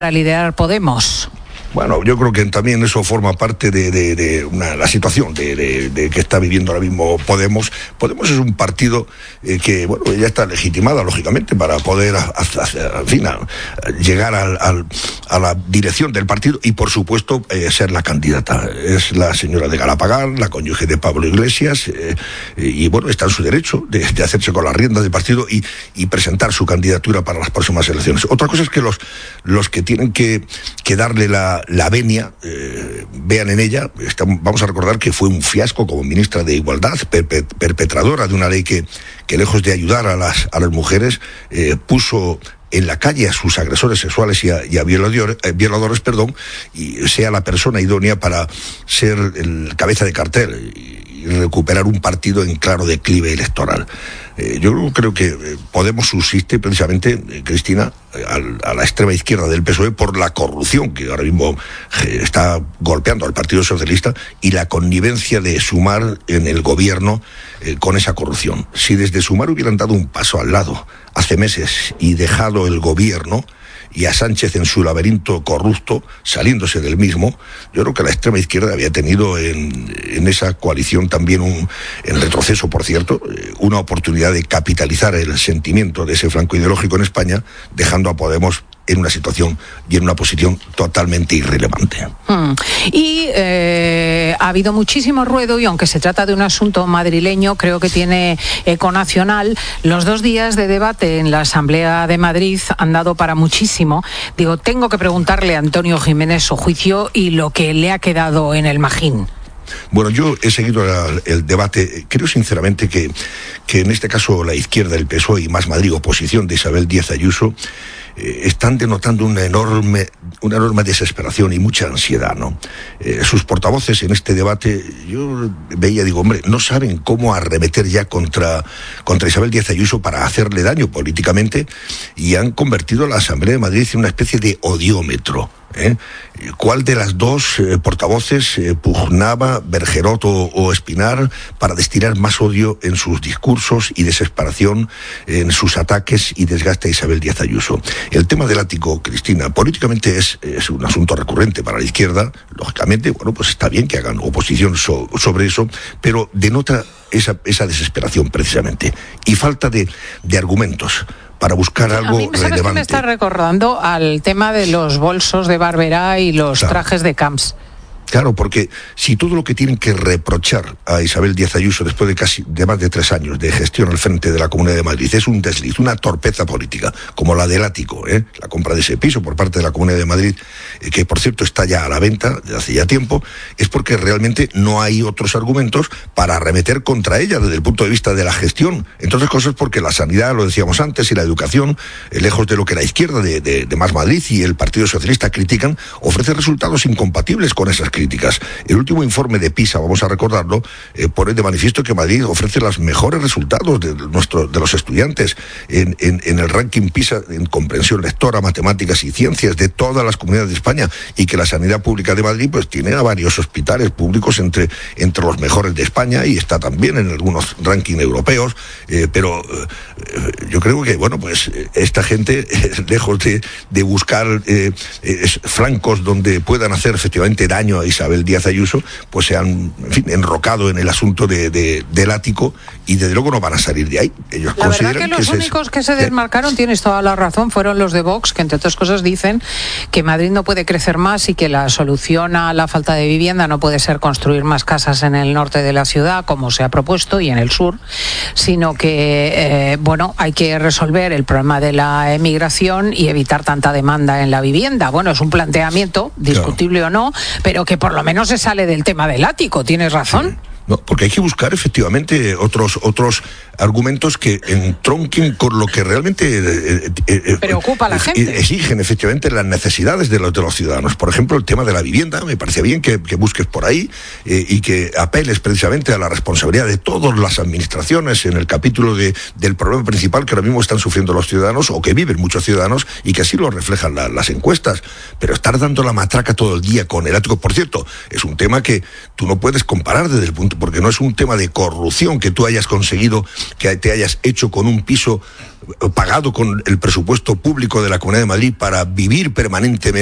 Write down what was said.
para liderar Podemos. Bueno, yo creo que también eso forma parte de la situación de que está viviendo ahora mismo Podemos. Podemos es un partido que, bueno, ya está legitimada, lógicamente, para poder, en fin, llegar a la dirección del partido y, por supuesto, ser la candidata. Es la señora de Galapagar, la cónyuge de Pablo Iglesias, y, bueno, está en su derecho de hacerse con las riendas del partido y presentar su candidatura para las próximas elecciones. Otra cosa es que los que tienen que darle la venia, vean en ella, vamos a recordar que fue un fiasco como ministra de Igualdad, perpetradora de una ley que lejos de ayudar a las mujeres, puso en la calle a sus agresores sexuales y a violadores, y sea la persona idónea para ser el cabeza de cartel y recuperar un partido en claro declive electoral. Yo creo que Podemos subsiste precisamente, Cristina, a la extrema izquierda del PSOE por la corrupción que ahora mismo está golpeando al Partido Socialista y la connivencia de Sumar en el gobierno con esa corrupción. Si desde Sumar hubieran dado un paso al lado hace meses y dejado el gobierno y a Sánchez en su laberinto corrupto, saliéndose del mismo, yo creo que la extrema izquierda había tenido en esa coalición también en retroceso, por cierto, una oportunidad de capitalizar el sentimiento de ese flanco ideológico en España, dejando a Podemos en una situación y en una posición totalmente irrelevante. Y ha habido muchísimo ruedo, y aunque se trata de un asunto madrileño, creo que tiene eco nacional. Los 2 días de debate en la Asamblea de Madrid han dado para muchísimo. Digo, tengo que preguntarle a Antonio Jiménez su juicio y lo que le ha quedado en el magín. Bueno, yo he seguido el debate. Creo sinceramente que en este caso la izquierda, el PSOE y Más Madrid, oposición de Isabel Díaz Ayuso, están denotando una enorme desesperación y mucha ansiedad, ¿no? Sus portavoces en este debate, yo veía, digo, hombre, no saben cómo arremeter ya contra Isabel Díaz Ayuso para hacerle daño políticamente, y han convertido la Asamblea de Madrid en una especie de odiómetro. ¿Cuál de las dos portavoces pugnaba, Bergerot o Espinar, para destilar más odio en sus discursos y desesperación en sus ataques y desgaste a Isabel Díaz Ayuso? El tema del ático, Cristina, políticamente es un asunto recurrente para la izquierda. Lógicamente, bueno, pues está bien que hagan oposición sobre eso, pero denota esa desesperación precisamente y falta de argumentos para buscar algo relevante. ¿Sabes qué me está recordando? Al tema de los bolsos de Barberá y los trajes de Camps. Claro, porque si todo lo que tienen que reprochar a Isabel Díaz Ayuso después de más de 3 años de gestión al frente de la Comunidad de Madrid es un desliz, una torpeza política, como la del ático, la compra de ese piso por parte de la Comunidad de Madrid, que por cierto está ya a la venta desde hace ya tiempo, es porque realmente no hay otros argumentos para arremeter contra ella desde el punto de vista de la gestión. Entonces, cosas porque la sanidad, lo decíamos antes, y la educación, lejos de lo que la izquierda de Más Madrid y el Partido Socialista critican, ofrece resultados incompatibles con esas críticas. El último informe de PISA, vamos a recordarlo, pone de manifiesto que Madrid ofrece los mejores resultados de los estudiantes en el ranking PISA en comprensión lectora, matemáticas y ciencias de todas las comunidades de España, y que la sanidad pública de Madrid pues tiene a varios hospitales públicos entre los mejores de España, y está también en algunos rankings europeos, pero yo creo que, bueno, pues esta gente, lejos de buscar flancos donde puedan hacer efectivamente daño a Isabel Díaz Ayuso, pues se han, en fin, enrocado en el asunto del ático, y desde luego no van a salir de ahí. Ellos la consideran verdad que los únicos que se desmarcaron, tienes toda la razón, fueron los de Vox, que entre otras cosas dicen que Madrid no puede crecer más y que la solución a la falta de vivienda no puede ser construir más casas en el norte de la ciudad, como se ha propuesto, y en el sur, sino que, bueno, hay que resolver el problema de la emigración y evitar tanta demanda en la vivienda. Bueno, es un planteamiento, discutible claro, o no, pero que por lo menos se sale del tema del ático, tienes razón. Sí. No, porque hay que buscar efectivamente otros argumentos que entronquen con lo que realmente preocupa a la gente. Exigen efectivamente las necesidades de los ciudadanos. Por ejemplo, el tema de la vivienda, me parece bien que busques por ahí y que apeles precisamente a la responsabilidad de todas las administraciones en el capítulo del problema principal que ahora mismo están sufriendo los ciudadanos, o que viven muchos ciudadanos, y que así lo reflejan las encuestas. Pero estar dando la matraca todo el día con el ático, por cierto, es un tema que tú no puedes comparar desde el punto, porque no es un tema de corrupción que tú hayas conseguido que te hayas hecho con un piso pagado con el presupuesto público de la Comunidad de Madrid para vivir permanentemente